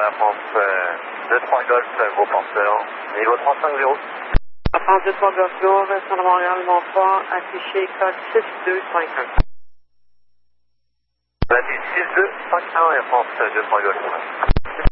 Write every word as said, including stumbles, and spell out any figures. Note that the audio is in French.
Air France euh, deux trois Golf, gros porteur, niveau trois cinq zéro. Air France deux trois Golf Go, Vincent de Montréal, Montfort, affiché code six deux cinq un. La six deux cinq un Air France deux trois Golf.